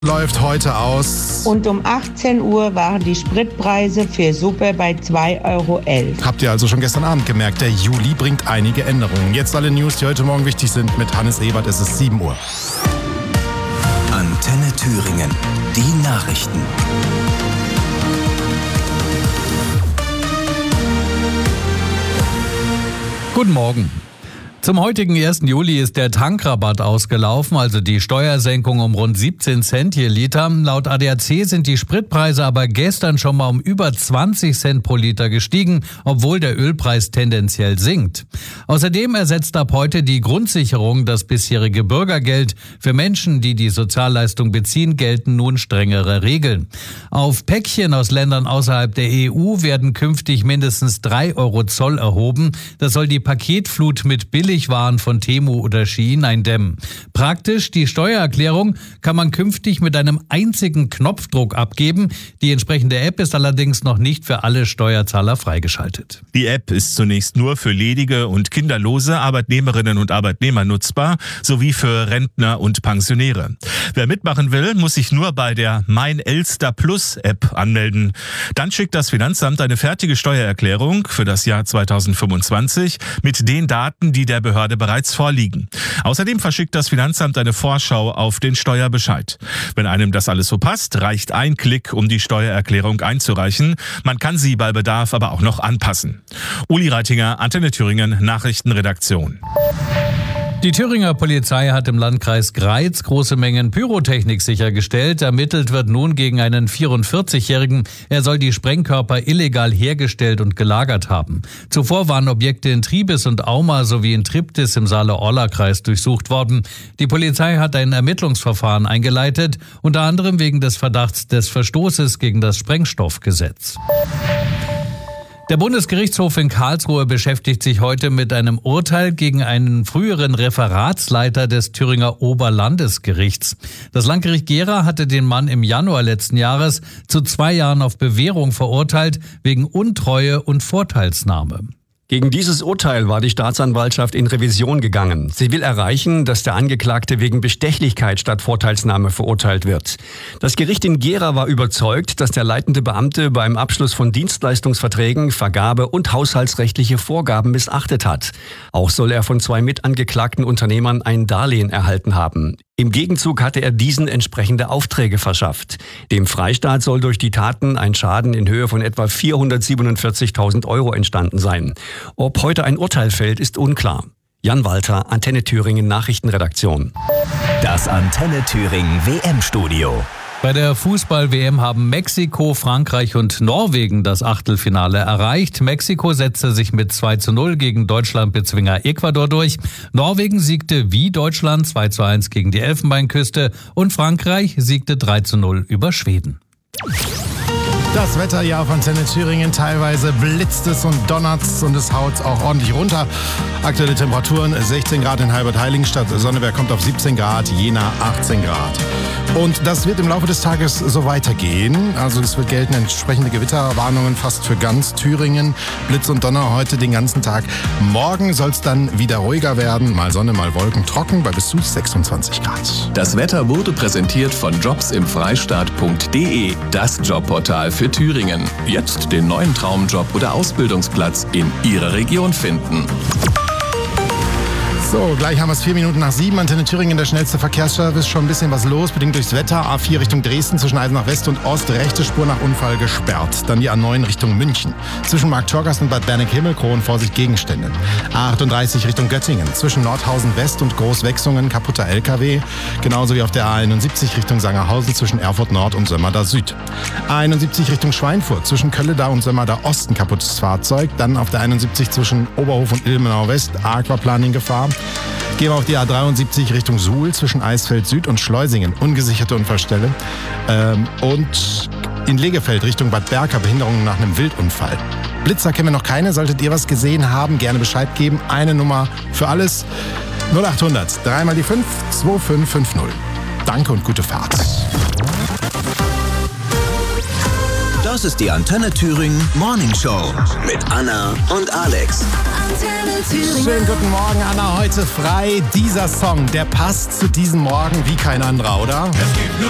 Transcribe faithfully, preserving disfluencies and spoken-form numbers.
Läuft heute aus. Und um achtzehn Uhr waren die Spritpreise für Suppe bei zwei Euro elf. Habt ihr also schon gestern Abend gemerkt, der Juli bringt einige Änderungen. Jetzt alle News, die heute Morgen wichtig sind. Mit Hannes Ebert ist es sieben Uhr. Antenne Thüringen, die Nachrichten. Guten Morgen. Zum heutigen ersten Juli ist der Tankrabatt ausgelaufen, also die Steuersenkung um rund siebzehn Cent je Liter. Laut A D A C sind die Spritpreise aber gestern schon mal um über zwanzig Cent pro Liter gestiegen, obwohl der Ölpreis tendenziell sinkt. Außerdem ersetzt ab heute die Grundsicherung das bisherige Bürgergeld. Für Menschen, die die Sozialleistung beziehen, gelten nun strengere Regeln. Auf Päckchen aus Ländern außerhalb der E U werden künftig mindestens drei Euro Zoll erhoben. Das soll die Paketflut mit Billig Waren von Temu oder Shein eindämmen. Praktisch, die Steuererklärung kann man künftig mit einem einzigen Knopfdruck abgeben. Die entsprechende App ist allerdings noch nicht für alle Steuerzahler freigeschaltet. Die App ist zunächst nur für ledige und kinderlose Arbeitnehmerinnen und Arbeitnehmer nutzbar, sowie für Rentner und Pensionäre. Wer mitmachen will, muss sich nur bei der Mein Elster Plus App anmelden. Dann schickt das Finanzamt eine fertige Steuererklärung für das Jahr zweitausendfünfundzwanzig mit den Daten, die der Behörde bereits vorliegen. Außerdem verschickt das Finanzamt eine Vorschau auf den Steuerbescheid. Wenn einem das alles so passt, reicht ein Klick, um die Steuererklärung einzureichen. Man kann sie bei Bedarf aber auch noch anpassen. Uli Reitinger, Antenne Thüringen, Nachrichtenredaktion. Die Thüringer Polizei hat im Landkreis Greiz große Mengen Pyrotechnik sichergestellt. Ermittelt wird nun gegen einen vierundvierzigjährigen. Er soll die Sprengkörper illegal hergestellt und gelagert haben. Zuvor waren Objekte in Triebes und Auma sowie in Triptis im Saale-Orla-Kreis durchsucht worden. Die Polizei hat ein Ermittlungsverfahren eingeleitet, unter anderem wegen des Verdachts des Verstoßes gegen das Sprengstoffgesetz. Der Bundesgerichtshof in Karlsruhe beschäftigt sich heute mit einem Urteil gegen einen früheren Referatsleiter des Thüringer Oberlandesgerichts. Das Landgericht Gera hatte den Mann im Januar letzten Jahres zu zwei Jahren auf Bewährung verurteilt wegen Untreue und Vorteilsnahme. Gegen dieses Urteil war die Staatsanwaltschaft in Revision gegangen. Sie will erreichen, dass der Angeklagte wegen Bestechlichkeit statt Vorteilsnahme verurteilt wird. Das Gericht in Gera war überzeugt, dass der leitende Beamte beim Abschluss von Dienstleistungsverträgen, Vergabe und haushaltsrechtliche Vorgaben missachtet hat. Auch soll er von zwei mitangeklagten Unternehmern ein Darlehen erhalten haben. Im Gegenzug hatte er diesen entsprechende Aufträge verschafft. Dem Freistaat soll durch die Taten ein Schaden in Höhe von etwa vierhundertsiebenundvierzigtausend Euro entstanden sein. Ob heute ein Urteil fällt, ist unklar. Jan Walter, Antenne Thüringen Nachrichtenredaktion. Das Antenne Thüringen W M-Studio. Bei der Fußball-W M haben Mexiko, Frankreich und Norwegen das Achtelfinale erreicht. Mexiko setzte sich mit zwei zu null gegen Deutschlandbezwinger Ecuador durch. Norwegen siegte wie Deutschland zwei zu eins gegen die Elfenbeinküste und Frankreich siegte drei zu null über Schweden. Das Wetter ja auf Antenne Thüringen, teilweise blitzt es und donnert es und es haut auch ordentlich runter. Aktuelle Temperaturen sechzehn Grad in Halbert-Heiligenstadt, Sonneberg kommt auf siebzehn Grad, Jena achtzehn Grad. Und das wird im Laufe des Tages so weitergehen. Also es wird gelten entsprechende Gewitterwarnungen fast für ganz Thüringen. Blitz und Donner heute den ganzen Tag. Morgen soll es dann wieder ruhiger werden. Mal Sonne, mal Wolken, trocken bei bis zu sechsundzwanzig Grad. Das Wetter wurde präsentiert von jobs im freistaat punkt de, das Jobportal für Thüringen. Jetzt den neuen Traumjob oder Ausbildungsplatz in Ihrer Region finden. So, gleich haben wir es vier Minuten nach sieben. Antenne Thüringen, der schnellste Verkehrsservice. Schon ein bisschen was los, bedingt durchs Wetter. A vier Richtung Dresden, zwischen Eisenach West und Ost, rechte Spur nach Unfall gesperrt. Dann die A neun Richtung München. Zwischen Markt-Torgast und Bad Berneck-Himmelkron, Vorsicht Gegenstände. A achtunddreißig Richtung Göttingen. Zwischen Nordhausen West und Großwechsungen, kaputter L K W. Genauso wie auf der A einundsiebzig Richtung Sangerhausen, zwischen Erfurt Nord und Sömmerda Süd. A einundsiebzig Richtung Schweinfurt, zwischen Kölleda und Sömmerda Osten, kaputtes Fahrzeug. Dann auf der einundsiebzig zwischen Oberhof und Ilmenau West, Aquaplaning Gefahr. Gehen wir auf die A dreiundsiebzig Richtung Suhl, zwischen Eisfeld Süd und Schleusingen, ungesicherte Unfallstelle. Ähm, und in Legefeld Richtung Bad Berka, Behinderungen nach einem Wildunfall. Blitzer kennen wir noch keine, solltet ihr was gesehen haben, gerne Bescheid geben. Eine Nummer für alles, null achthundert, dreimal die fünf, zwei fünf fünf null. Danke und gute Fahrt. Das ist die Antenne Thüringen Morning Show mit Anna und Alex. Schönen guten Morgen, Anna, heute frei. Dieser Song, der passt zu diesem Morgen wie kein anderer, oder? Es gibt nur